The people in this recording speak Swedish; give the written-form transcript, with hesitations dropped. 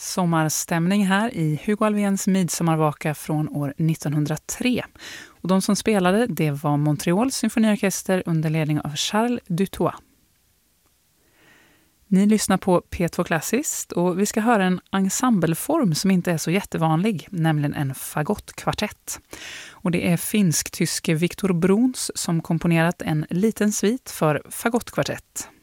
sommarstämning här i Hugo Alfvéns midsommarvaka från år 1903. Och de som spelade, det var Montreals symfoniorkester under ledning av Charles Dutoit. Ni lyssnar på P2 Klassiskt och vi ska höra en ensembleform som inte är så jättevanlig, nämligen en fagottkvartett. Och det är finsk-tyske Viktor Bruns som komponerat en liten svit för fagottkvartett.